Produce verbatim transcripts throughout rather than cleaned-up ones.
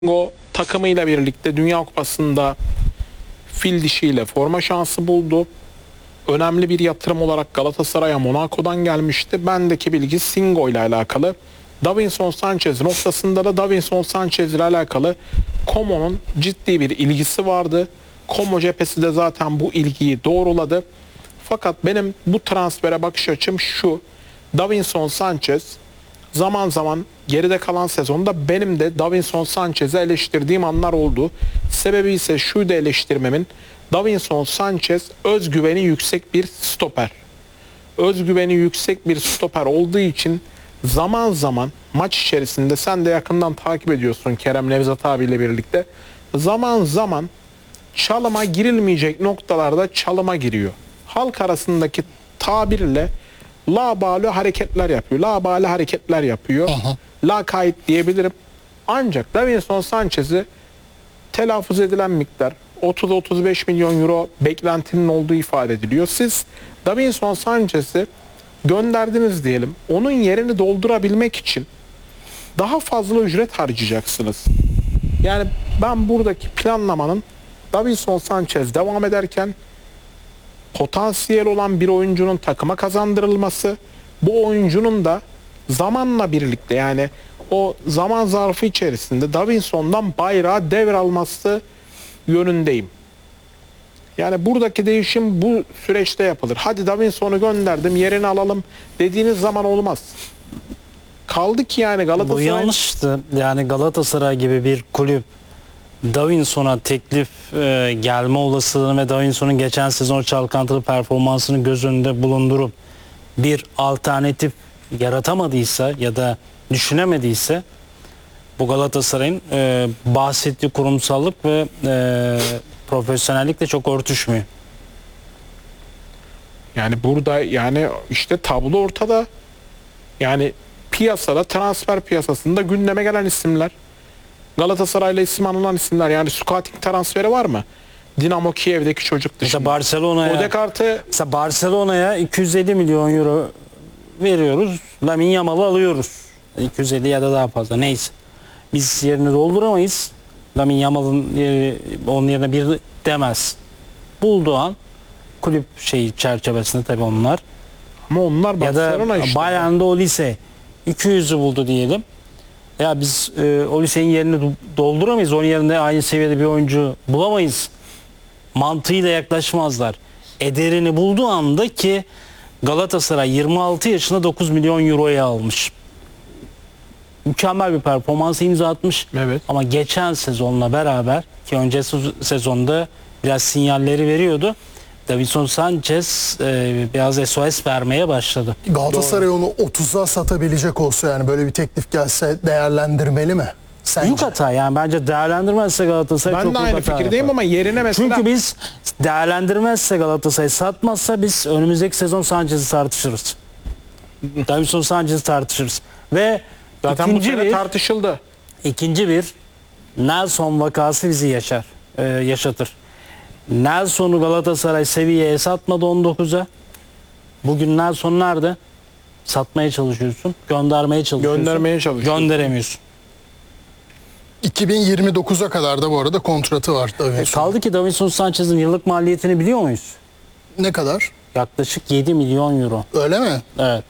O takımıyla birlikte Dünya Kupası'nda fil dişiyle forma şansı buldu. Önemli bir yatırım olarak Galatasaray'a Monaco'dan gelmişti. Bendeki bilgi Singo ile alakalı. Davinson Sanchez noktasında da Davinson Sanchez ile alakalı Como'nun ciddi bir ilgisi vardı. Como cephesi de zaten bu ilgiyi doğruladı. Fakat benim bu transfere bakış açım şu: Davinson Sanchez zaman zaman geride kalan sezonda benim de Davinson Sanchez'i eleştirdiğim anlar oldu. Sebebi ise şuydu eleştirmemin: Davinson Sanchez özgüveni yüksek bir stoper. Özgüveni yüksek bir stoper olduğu için zaman zaman maç içerisinde, sen de yakından takip ediyorsun Kerem Nevzat abiyle birlikte, zaman zaman çalıma girilmeyecek noktalarda çalıma giriyor. Halk arasındaki tabirle labali hareketler yapıyor. Labali hareketler yapıyor. Aha. Lakayt diyebilirim. Ancak Davinson Sanchez'i telaffuz edilen miktar otuz otuz beş milyon euro beklentinin olduğu ifade ediliyor. Siz Davinson Sanchez'i gönderdiniz diyelim. Onun yerini doldurabilmek için daha fazla ücret harcayacaksınız. Yani ben buradaki planlamanın Davinson Sanchez devam ederken potansiyel olan bir oyuncunun takıma kazandırılması, bu oyuncunun da zamanla birlikte, yani o zaman zarfı içerisinde Davinson'dan bayrağı devralması yönündeyim. Yani buradaki değişim bu süreçte yapılır. Hadi Davinson'u gönderdim, yerini alalım dediğiniz zaman olmaz. Kaldı ki yani Galatasaray... Bu yanlıştı. Yani Galatasaray gibi bir kulüp Davinson'a teklif e, gelme olasılığını ve Davinson'un geçen sezon çalkantılı performansını göz önünde bulundurup bir alternatif yaratamadıysa ya da düşünemediyse, bu Galatasaray'ın e, bahsettiği kurumsallık ve e, profesyonellikle çok örtüşmüyor. Yani burada yani işte tablo ortada. Yani piyasada, transfer piyasasında gündeme gelen isimler, Galatasaray'la isim anılan isimler, yani scouting transferi var mı? Dinamo Kiev'deki çocuk dışında. Mesela Barcelona'ya Odegaard'ı mesela Barcelona'ya iki yüz elli milyon euro veriyoruz. Lamine Yamal'ı alıyoruz. iki yüz elli ya da daha fazla, neyse. Biz yerini dolduramayız. Lamine Yamal'ın yeri, onun yerine bir demez. Bulduğu an kulüp şeyi çerçevesinde tabii onlar. ama onlar Ya da Barcelona işte. Bayern'de o lise iki yüzü buldu diyelim. Ya biz e, o lisenin yerini dolduramayız. Onun yerinde aynı seviyede bir oyuncu bulamayız mantığıyla yaklaşmazlar. Ederini bulduğu anda, ki Galatasaray yirmi altı yaşında dokuz milyon euroya almış. Mükemmel bir performans imza atmış. Evet. Ama geçen sezonla beraber, ki öncesi sezonda biraz sinyalleri veriyordu, Davinson Sanchez e, biraz S O S vermeye başladı. Galatasaray onu otuza satabilecek olsa, yani böyle bir teklif gelse değerlendirmeli mi sence? Büyük hata yani, bence değerlendirmezse Galatasaray Ben çok de büyük aynı hata fikirdeyim yapar. ama yerine mesela... Çünkü biz değerlendirmezse, Galatasaray satmazsa biz önümüzdeki sezon Sanchez'i tartışırız. Davinson Sanchez'i tartışırız. Ve zaten bu ikinci sene bir, tartışıldı. ikinci bir Nelson vakası bizi yaşar, e, yaşatır. Nelson'u Galatasaray seviyeye satmadı on dokuza. Bugün Nelson nerede? Satmaya çalışıyorsun, göndermeye çalışıyorsun. Göndermeye çalışıyorsun. Gönderemiyorsun. iki bin yirmi dokuza kadar da bu arada kontratı var E, Davinson. kaldı ki Davinson Sanchez'in yıllık maliyetini biliyor muyuz? Ne kadar? Yaklaşık yedi milyon euro. Öyle mi? Evet.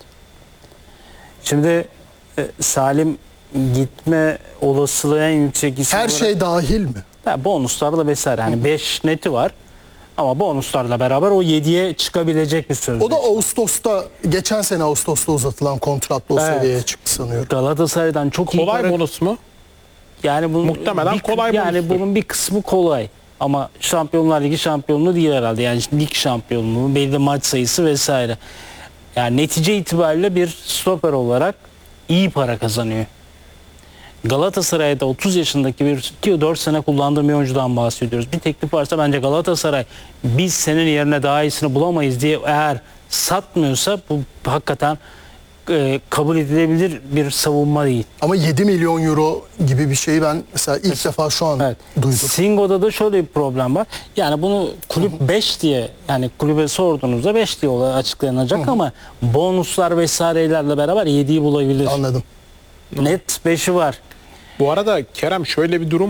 Şimdi e, Salim gitme olasılığı en yüksek isim Her olarak- şey dahil mi? Ya, bonuslarla vesaire. Hani beş neti var. Ama bonuslarla beraber o yediye çıkabilecek bir sözleşme. O da Ağustos'ta, geçen sene Ağustos'ta uzatılan kontratla o Evet. seviyeye çıktı sanıyorum. Galatasaray'dan çok iyi Kolay para- bonus mu? Yani bunun Muhtemelen bir- kolay Yani bonustur. bunun bir kısmı kolay. Ama Şampiyonlar Ligi şampiyonluğu değil herhalde. Yani lig şampiyonluğu, belli maç sayısı vesaire. Yani netice itibariyle bir stoper olarak iyi para kazanıyor. Galatasaray'da otuz yaşındaki bir iki dört sene kullandığı bir oyuncudan bahsediyoruz. Bir teklif varsa bence Galatasaray biz senin yerine daha iyisini bulamayız diye eğer satmıyorsa, bu hakikaten e, kabul edilebilir bir savunma değil. Ama yedi milyon euro gibi bir şeyi ben mesela ilk defa şu an Evet. duydum. Singo'da da şöyle bir problem var. Yani bunu kulüp beş diye, yani kulübe sorduğunuzda beş diye olarak açıklanacak, ama bonuslar vesairelerle beraber yediyi bulabilir. Anladım. Net beşi var. Bu arada Kerem şöyle bir durum